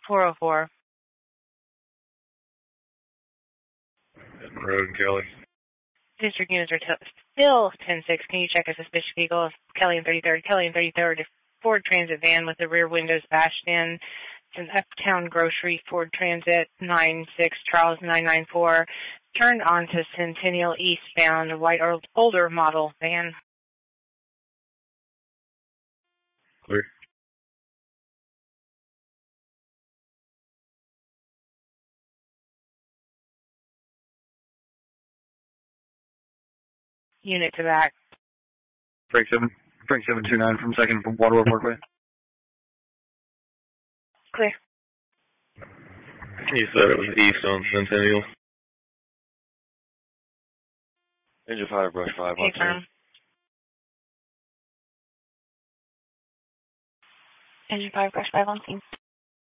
404. Road, Kelly. District units are still 10-6. Can you check a suspicious vehicle? Kelly and 33rd. Kelly and 33rd. Ford Transit van with the rear windows bashed in. It's an Uptown Grocery Ford Transit 96 Charles 994. Turned onto Centennial eastbound, a white or older model van. Clear. Unit to back. Frank 729 from 2nd from Waterworth Parkway. Clear. You said it was east on Centennial. Engine 5, brush 5 on Okay, firm. Engine 5, brush 5 on scene.